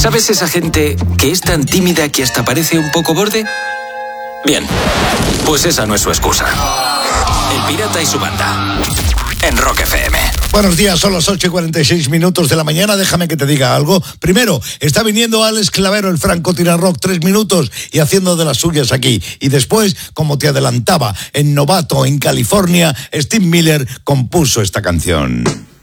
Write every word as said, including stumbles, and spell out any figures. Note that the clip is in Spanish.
¿Sabes esa gente que es tan tímida que hasta parece un poco borde? Bien, pues esa no es su excusa. El Pirata y su banda, en Rock F M. Buenos días, son las ocho y cuarenta y seis minutos de la mañana. Déjame que te diga algo. Primero, está viniendo Alex Clavero, el francotirador, tres minutos y haciendo de las suyas aquí. Y después, como te adelantaba, en Novato, en California, Steve Miller compuso esta canción.